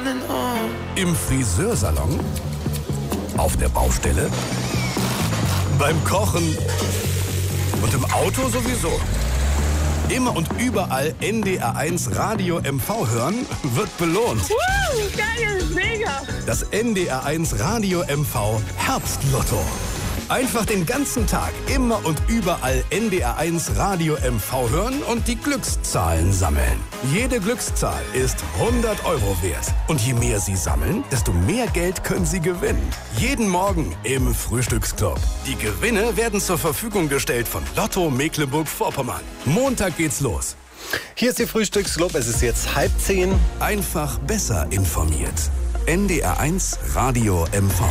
Im Friseursalon? Auf der Baustelle? Beim Kochen? Und im Auto sowieso. Immer und überall NDR1 Radio MV hören wird belohnt. Geil, mega! Das NDR1 Radio MV Herbstlotto. Einfach den ganzen Tag immer und überall NDR1 Radio MV hören und die Glückszahlen sammeln. Jede Glückszahl ist 100 Euro wert. Und je mehr Sie sammeln, desto mehr Geld können Sie gewinnen. Jeden Morgen im Frühstücksclub. Die Gewinne werden zur Verfügung gestellt von Lotto Mecklenburg-Vorpommern. Montag geht's los. Hier ist die Frühstücksclub, es ist jetzt 9:30. Einfach besser informiert. NDR1 Radio MV.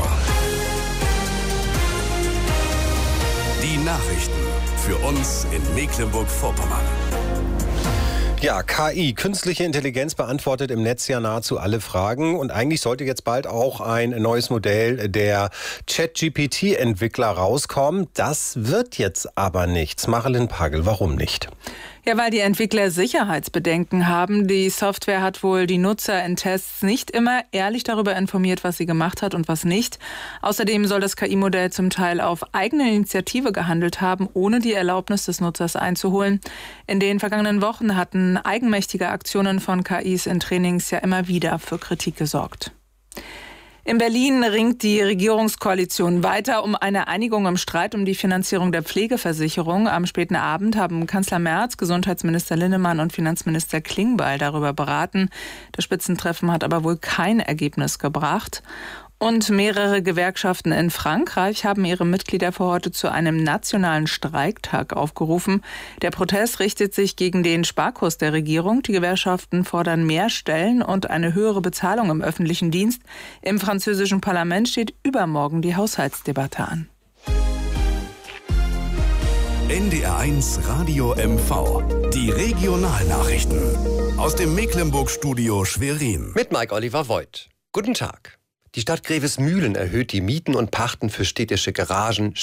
Die Nachrichten für uns in Mecklenburg-Vorpommern. Ja, KI, künstliche Intelligenz, beantwortet im Netz ja nahezu alle Fragen. Und eigentlich sollte jetzt bald auch ein neues Modell der ChatGPT-Entwickler rauskommen. Das wird jetzt aber nichts. Marilyn Pagel, warum nicht? Ja, weil die Entwickler Sicherheitsbedenken haben. Die Software hat wohl die Nutzer in Tests nicht immer ehrlich darüber informiert, was sie gemacht hat und was nicht. Außerdem soll das KI-Modell zum Teil auf eigene Initiative gehandelt haben, ohne die Erlaubnis des Nutzers einzuholen. In den vergangenen Wochen hatten eigenmächtige Aktionen von KIs in Trainings ja immer wieder für Kritik gesorgt. In Berlin ringt die Regierungskoalition weiter um eine Einigung im Streit um die Finanzierung der Pflegeversicherung. Am späten Abend haben Kanzler Merz, Gesundheitsminister Linnemann und Finanzminister Klingbeil darüber beraten. Das Spitzentreffen hat aber wohl kein Ergebnis gebracht. Und mehrere Gewerkschaften in Frankreich haben ihre Mitglieder für heute zu einem nationalen Streiktag aufgerufen. Der Protest richtet sich gegen den Sparkurs der Regierung. Die Gewerkschaften fordern mehr Stellen und eine höhere Bezahlung im öffentlichen Dienst. Im französischen Parlament steht übermorgen die Haushaltsdebatte an. NDR1 Radio MV. Die Regionalnachrichten. Aus dem Mecklenburg-Studio Schwerin. Mit Mike Oliver Voigt. Guten Tag. Die Stadt Grevesmühlen erhöht die Mieten und Pachten für städtische Garagen,